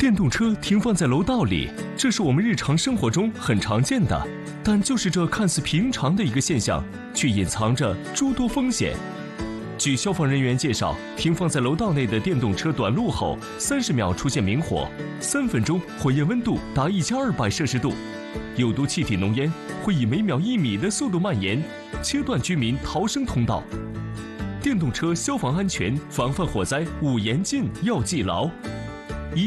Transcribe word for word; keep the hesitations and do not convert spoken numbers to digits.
电动车停放在楼道里，这是我们日常生活中很常见的，但就是这看似平常的一个现象，却隐藏着诸多风险。据消防人员介绍，停放在楼道内的电动车短路后，三十秒出现明火，三分钟火焰温度达一千二百摄氏度，有毒气体浓烟会以每秒一米的速度蔓延，切断居民逃生通道。电动车消防安全防范火灾五严禁要记牢。